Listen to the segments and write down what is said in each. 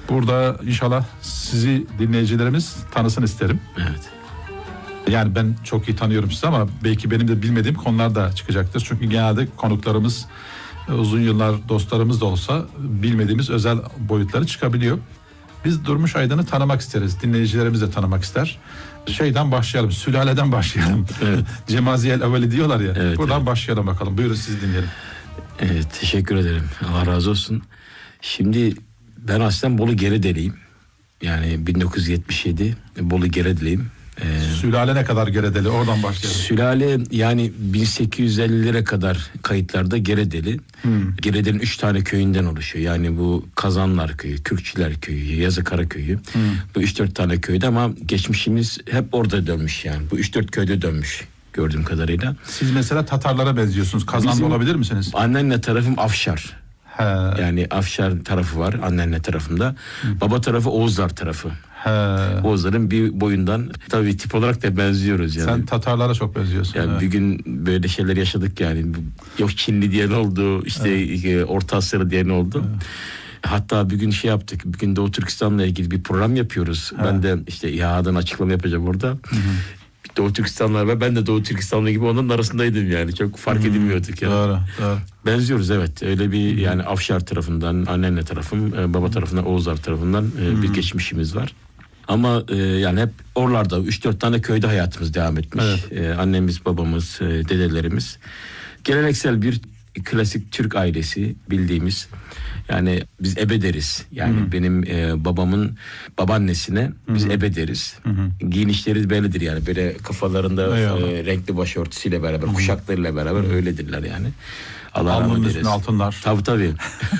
Burada inşallah sizi dinleyicilerimiz tanısın isterim. Evet. Yani ben çok iyi tanıyorum sizi ama belki benim de bilmediğim konular da çıkacaktır. Çünkü genelde konuklarımız uzun yıllar dostlarımız da olsa bilmediğimiz özel boyutları çıkabiliyor. Biz Durmuş Aydın'ı tanımak isteriz. Dinleyicilerimiz de tanımak ister. Şeyden başlayalım, sülaleden başlayalım. Evet. Cemaziyel evveli diyorlar ya. Evet, buradan evet. başlayalım bakalım. Buyurun sizi dinleyelim. Evet, teşekkür ederim. Allah razı olsun. Şimdi ben aslen Bolu Geredeliyim. Yani 1977 Bolu Geredeliyim. Sülale ne kadar Geredeli? Oradan başlayalım. Sülale yani 1850'lere kadar kayıtlarda Geredeli. Geredeli'nin 3 tane köyünden oluşuyor. Yani bu Kazanlar Köyü, Kürkçüler Köyü, Yazıkara Köyü. Bu 3-4 tane köyde ama geçmişimiz hep orada dönmüş yani. Bu 3-4 köyde dönmüş gördüğüm kadarıyla. Siz mesela Tatarlara benziyorsunuz. Kazanlı Bizim olabilir misiniz? Annenle tarafım Afşar. He. Yani Afşar tarafı var annenle tarafında. Baba tarafı Oğuzlar tarafı. He. Oğuzların bir boyundan tabii tip olarak da benziyoruz yani. Sen Tatarlara çok benziyorsun. Yani evet. bir gün böyle şeyler yaşadık yani. Yok Çinli diyen oldu, işte Orta Asyalı diyen oldu. Evet. Hatta bir gün şey yaptık. Bir gün Doğu Türkistan'la ilgili bir program yapıyoruz. Evet. Ben de işte İHA'dan açıklama yapacağım orada. Doğu Türkistanlar ve ben de Doğu Türkistanlı gibi onların arasındaydım yani. Çok fark edilmiyorduk yani. Doğru. Benziyoruz evet. Öyle bir yani Afşar tarafından, annenle tarafım, baba tarafından, Oğuzlar tarafından bir geçmişimiz var. Ama yani hep oralarda 3-4 tane köyde hayatımız devam etmiş. Evet. Annemiz, babamız, dedelerimiz. Geleneksel bir klasik Türk ailesi bildiğimiz. Yani biz ebe deriz. Yani benim babamın babaannesine biz ebe deriz. Giyinişleri böyledir yani. Böyle kafalarında renkli başörtüsüyle beraber, kuşaklarıyla beraber öyledirler yani. Allah rahmet eylesin. Alnının üstüne altınlar. Tabii.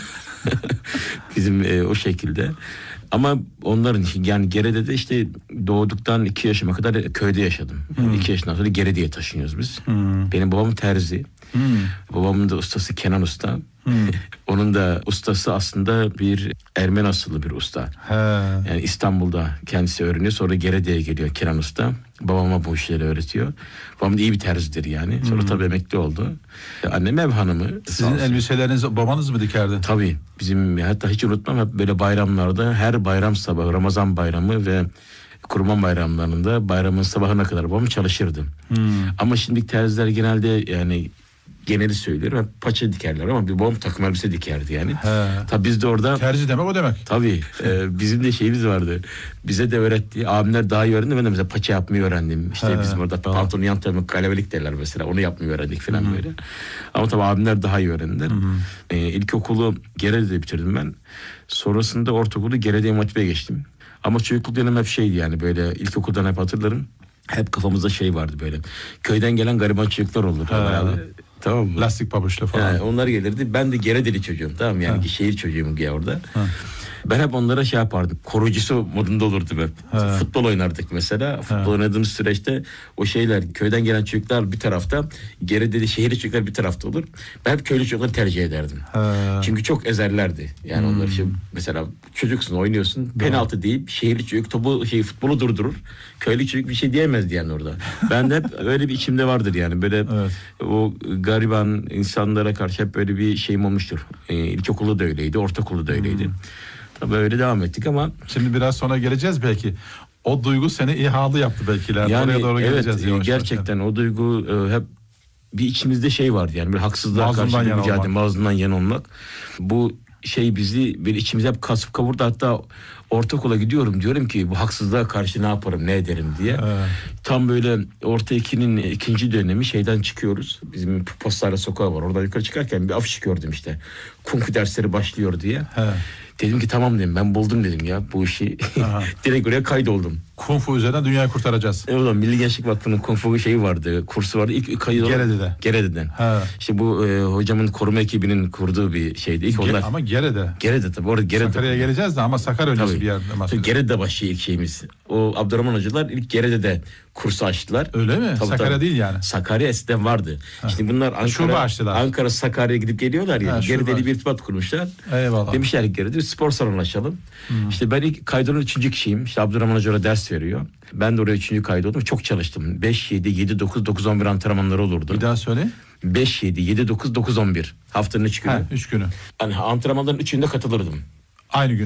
Bizim o şekilde. Ama onların yani Gerede'de işte doğduktan 2 yaşıma kadar köyde yaşadım. Yani 2 yaşından sonra Gerede'ye taşınıyoruz biz. Benim babam terzi. Babamın da ustası Kenan Usta. Onun da ustası aslında bir Ermeni asıllı bir usta. Yani İstanbul'da kendisi öğreniyor. Sonra Gerede'ye geliyor Kenan Usta. Babama bu işleri öğretiyor. Babam da iyi bir terzidir yani. Sonra tabii emekli oldu. Annem ev hanımı. Sizin elbiselerinizi babanız mı dikerdi? Tabii. Bizim hatta hiç unutmam hep böyle bayramlarda her bayram sabahı Ramazan bayramı ve Kurban bayramlarında bayramın sabahına kadar babam çalışırdı. Ama şimdi terziler genelde yani geneli söylüyorum hep paça dikerler ama bir babam takım elbise dikerdi yani. Tabii biz de orada terzi demek o demek. Tabii bizim de şeyimiz vardı. Bize de öğretti. Abimler daha iyi öğrendi. Ben de mesela paça yapmayı öğrendim. İşte bizim orada pantolonun yan tarafı kalevelik derler mesela. Onu yapmayı öğrendik falan böyle. Ama tabii abimler daha iyi öğrendiler. İlkokulu Gerede'de bitirdim ben. Sonrasında ortaokulu Gerede İmam Hatip'e geçtim. Ama çocukluk dönem hep şeydi yani böyle ilkokuldan hep hatırlarım. Hep kafamızda şey vardı böyle. Köyden gelen gariban çocuklar olurdu herhalde. Tamam mı? Lastik pabuçlu falan. Yani onlar gelirdi. Ben de Geredeli çocuğum tamam mı? Yani şehir çocuğum ya orada. Ben hep onlara şey yapardım. Koruyucusu modunda olurdum hep. Futbol oynardık mesela. Futbol oynadığımız süreçte o şeyler köyden gelen çocuklar bir tarafta, Geredeli şehirli çocuklar bir tarafta olur. Ben hep köylü çocukları tercih ederdim. Çünkü çok ezerlerdi. Yani onlar işte mesela çocuksun oynuyorsun. Penaltı deyip şehirli çocuk topu futbolu durdurur. Köylü çocuk bir şey diyemezdi yani orada. Ben de hep öyle bir içimde vardır yani. Böyle o gariban insanlara karşı hep böyle bir şeyim olmuştur. İlkokulda da öyleydi, ortaokulda da öyleydi. Tabii öyle devam ettik ama... Şimdi biraz sonra geleceğiz belki. O duygu seni İHA'lı yaptı belki. Yani oraya doğru geleceğiz. Evet gerçekten o duygu hep bir içimizde şey vardı yani. Bir haksızlığa karşı bir mücadele, mazlumdan yana olmak. Bu şey bizi bir içimize hep kasıp kavurdu. Hatta ortaokula gidiyorum diyorum ki bu haksızlığa karşı ne yaparım ne ederim diye. Tam böyle orta 2'nin 2. dönemi şeyden çıkıyoruz. Bizim Postane sokağı var. Oradan yukarı çıkarken bir afiş gördüm işte. Kung fu dersleri başlıyor diye. Dedim ki tamam dedim ben buldum dedim ya bu işi. Direkt oraya kaydoldum. Kung fu üzerinden dünyayı kurtaracağız. Evet oğlum Milli Gençlik Vakfı'nın kung fu şeyi vardı, kursu vardı. İlk kaydoldum. Gerede'den. İşte bu hocamın koruma ekibinin kurduğu bir şeydi. İlk onlar. Ama Gerede. Gerede tabii orada Gerede. Sakarya'ya geleceğiz de ama Sakarya öncesi bir yerde. Gerede'de başlıyor ilk şeyimiz. O Abdurrahman hocalar ilk Gerede'de kursu açtılar. Öyle mi? Tabii, Sakarya değil yani. Sakarya eskiden vardı. Şimdi bunlar Ankara Sakarya'ya gidip geliyorlar yani. Gerede'li bir irtibat kurmuşlar. Eyvallah. Demişler ki Gerede'de spor salonu açalım. İşte ben ilk kaydının 3. kişiyim. İşte Abdurrahman hoca ders veriyor. Ben de oraya 3. kaydoldum. Çok çalıştım. 5-7-7-9-9-11 antrenmanları olurdu. Bir daha söyle. 5-7-7-9-9-11 haftanın 3 günü. 3 günü. Yani antrenmanların 3'ünde katılırdım. Aynı gün.